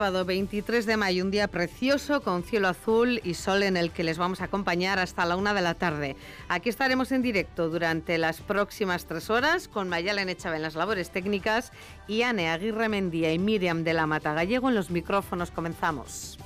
Sábado 23 de mayo, un día precioso con cielo azul y sol en el que les vamos a acompañar hasta la 1 de la tarde. Aquí estaremos en directo durante las próximas 3 horas con Mayalen Echave en las labores técnicas y Ane Aguirre Mendía y Miriam de la Mata Gallego en los micrófonos. Comenzamos.